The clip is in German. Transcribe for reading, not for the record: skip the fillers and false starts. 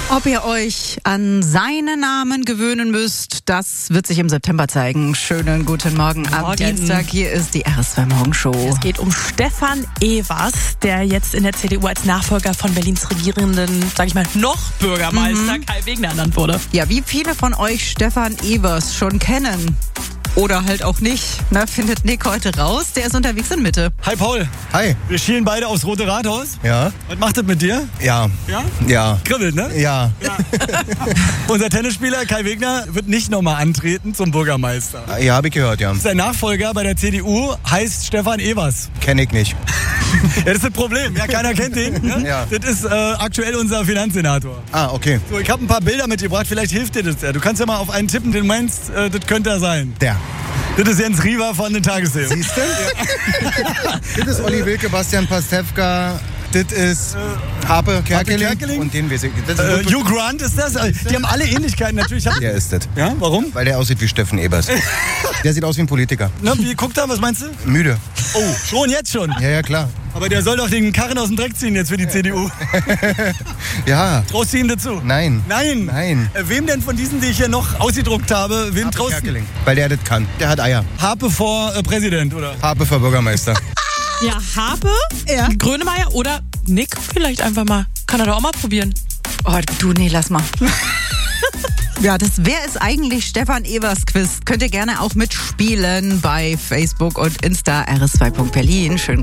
Ob ihr euch an seinen Namen gewöhnen müsst, das wird sich im September zeigen. Schönen guten Morgen am Dienstag. Hier ist die RS2 Morgenshow. Es geht um Stefan Evers, der jetzt in der CDU als Nachfolger von Berlins regierenden, sag ich mal, noch Bürgermeister Kai Wegner ernannt wurde. Ja, wie viele von euch Stefan Evers schon kennen? Oder halt auch nicht, findet Nick heute raus. Der ist unterwegs in Mitte. Hi Paul. Hi. Wir schielen beide aufs Rote Rathaus. Ja. Was macht das mit dir? Ja. Ja? Ja. Kribbelt, ne? Ja. Unser Tennisspieler Kai Wegner wird nicht nochmal antreten zum Bürgermeister. Ja, habe ich gehört, ja. Sein Nachfolger bei der CDU heißt Stefan Evers. Kenn ich nicht. Ja, das ist das Problem. Ja, keiner kennt den. Ne? Ja. Das ist aktuell unser Finanzsenator. Ah, okay. So, ich habe ein paar Bilder mitgebracht. Vielleicht hilft dir das ja. Du kannst ja mal auf einen tippen, den du meinst, das könnte er sein. Der. Das ist Jens Riewer von den Tagesthemen. Siehst du? Das ist Olli Wilke, Bastian Pastewka. Das ist Harpe Kerkeling. Und den weiß ich. Das ist Hugh Grant ist das. Die haben alle Ähnlichkeiten natürlich. der ist das. Ja, warum? Weil der aussieht wie Steffen Evers. Der sieht aus wie ein Politiker. Na, wie guckt er? Was meinst du? Müde. Oh, schon jetzt schon. Ja, klar. Aber der soll doch den Karren aus dem Dreck ziehen jetzt für die CDU. Ja. Traust du ihm dazu? Nein. Nein? Nein. Wem denn von diesen, die ich hier noch ausgedruckt habe, wem Harpe traust du? Kerkeling. Weil der das kann. Der hat Eier. Harpe vor Präsident, oder? Harpe für Bürgermeister. Ja, Harpe, Grönemeyer oder Nick vielleicht einfach mal. Kann er doch auch mal probieren. Oh, nee, lass mal. Ja, das Wer ist eigentlich Stefan Evers Quiz? Könnt ihr gerne auch mitspielen bei Facebook und Insta RS2.Berlin. Schönen